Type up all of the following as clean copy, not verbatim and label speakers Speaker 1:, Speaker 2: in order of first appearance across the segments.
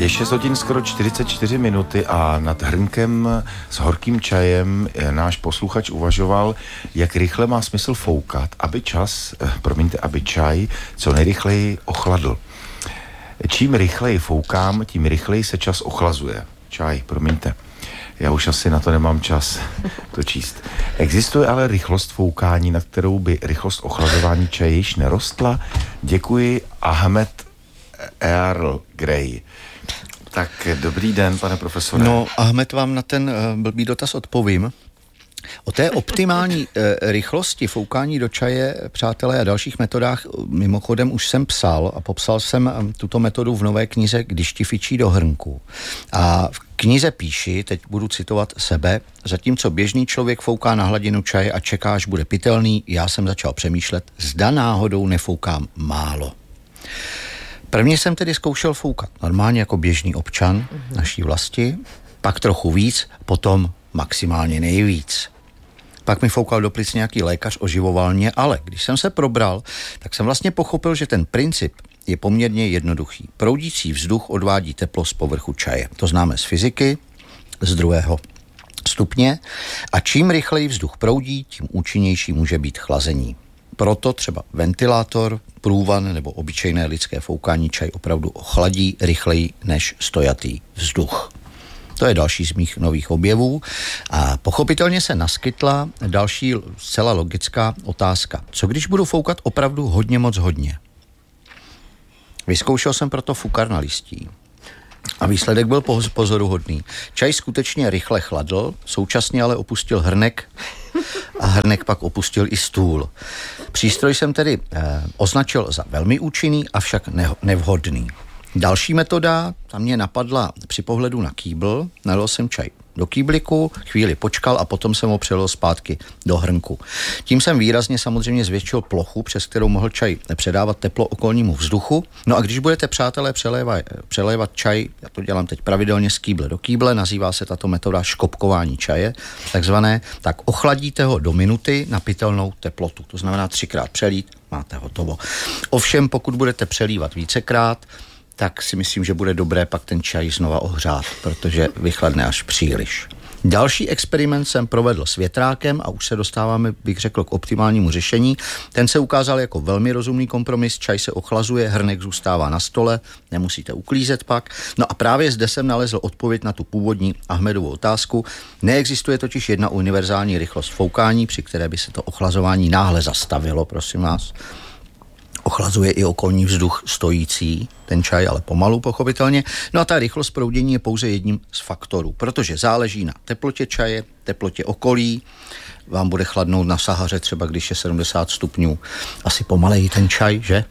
Speaker 1: Je 6 hodin skoro 44 minuty a nad hrnkem s horkým čajem náš posluchač uvažoval, jak rychle má smysl foukat, aby čaj co nejrychleji ochladl. Čím rychleji foukám, tím rychleji se čas ochlazuje. Já už asi na to nemám čas to číst. Existuje ale rychlost foukání, na kterou by rychlost ochlazování čaje již nerostla? Děkuji, Ahmed Earl Grey. Tak dobrý den, pane profesore.
Speaker 2: No, Ahmed, vám na ten blbý dotaz odpovím. O té optimální rychlosti foukání do čaje, přátelé, a dalších metodách mimochodem už jsem psal a popsal jsem tuto metodu v nové knize Když ti fičí do hrnku. A v knize píši, teď budu citovat sebe, zatímco běžný člověk fouká na hladinu čaje a čeká, až bude pitelný, já jsem začal přemýšlet, zda náhodou nefoukám málo. Prvně jsem tedy zkoušel foukat normálně jako běžný občan naší vlasti, pak trochu víc, potom maximálně nejvíc. Pak mi foukal do plic nějaký lékař, oživoval mě, ale když jsem se probral, tak jsem vlastně pochopil, že ten princip je poměrně jednoduchý. Proudící vzduch odvádí teplo z povrchu čaje. To známe z fyziky, z 2. stupně. A čím rychleji vzduch proudí, tím účinnější může být chlazení. Proto třeba ventilátor, průvan nebo obyčejné lidské foukání čaj opravdu ochladí rychleji než stojatý vzduch. To je další z mých nových objevů. A pochopitelně se naskytla další zcela logická otázka. Co když budu foukat opravdu hodně moc hodně? Vyzkoušel jsem proto fukar na listí. A výsledek byl pozoruhodný. Čaj skutečně rychle chladl, současně ale opustil hrnek a hrnek pak opustil i stůl. Přístroj jsem tedy označil za velmi účinný, avšak nevhodný. Další metoda, ta mě napadla při pohledu na kýbl, nalil jsem čaj do kýbliku, chvíli počkal a potom jsem ho přelil zpátky do hrnku. Tím jsem výrazně samozřejmě zvětšil plochu, přes kterou mohl čaj předávat teplo okolnímu vzduchu. No a když budete, přátelé, přelévat čaj, já to dělám teď pravidelně z kýble do kýble, nazývá se tato metoda škopkování čaje, takzvané, tak ochladíte ho do minuty na pitelnou teplotu. To znamená 3krát přelít, máte hotovo. Ovšem, pokud budete přelívat vícekrát, tak si myslím, že bude dobré pak ten čaj znova ohřát, protože vychladne až příliš. Další experiment jsem provedl s větrákem a už se dostáváme, bych řekl, k optimálnímu řešení. Ten se ukázal jako velmi rozumný kompromis, čaj se ochlazuje, hrnek zůstává na stole, nemusíte uklízet pak. No a právě zde jsem nalezl odpověď na tu původní Ahmedovu otázku. Neexistuje totiž jedna univerzální rychlost foukání, při které by se to ochlazování náhle zastavilo, prosím vás. Ochlazuje i okolní vzduch stojící, ten čaj, ale pomalu, pochopitelně. No a ta rychlost proudění je pouze jedním z faktorů, protože záleží na teplotě čaje, teplotě okolí. Vám bude chladnout na Sahaře třeba, když je 70 stupňů. Asi pomaleji ten čaj, že?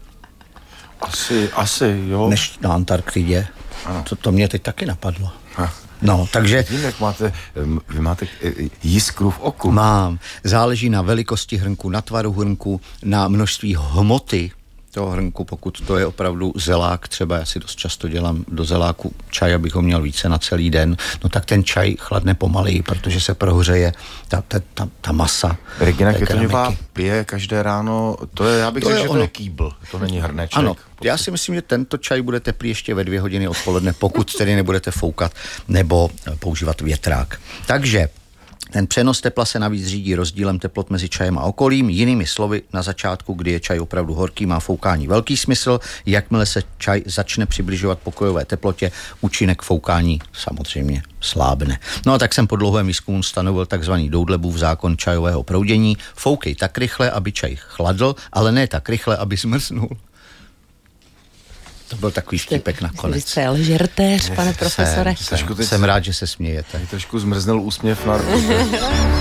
Speaker 1: Asi, jo.
Speaker 2: Než na Antarktidě. To mě teď taky napadlo. No, takže...
Speaker 1: Vím, jak vy máte jiskru v oku.
Speaker 2: Mám. Záleží na velikosti hrnku, na tvaru hrnku, na množství hmoty toho hrnku, pokud to je opravdu zelák, třeba já si dost často dělám do zeláku čaj, abych ho měl více na celý den, no tak ten čaj chladne pomaleji, protože se prohřeje ta masa.
Speaker 1: Regina Chytrňová pije každé ráno, já bych řekl, že to je kýbl, to není hrneček.
Speaker 2: Ano, já si myslím, že tento čaj bude teplý ještě ve 2 hodiny odpoledne, pokud tedy nebudete foukat nebo používat větrák. Takže ten přenos tepla se navíc řídí rozdílem teplot mezi čajem a okolím. Jinými slovy, na začátku, kdy je čaj opravdu horký, má foukání velký smysl. Jakmile se čaj začne přibližovat pokojové teplotě, účinek foukání samozřejmě slábne. No a tak jsem po dlouhém výzkumu stanovil takzvaný Doudlebův zákon čajového proudění. Foukej tak rychle, aby čaj chladl, ale ne tak rychle, aby zmrznul. To byl takový vtipek nakonec.
Speaker 3: Jste ale žertéř, pane profesore.
Speaker 2: Jsem rád, že se smějete.
Speaker 1: Trošku zmrznul úsměv na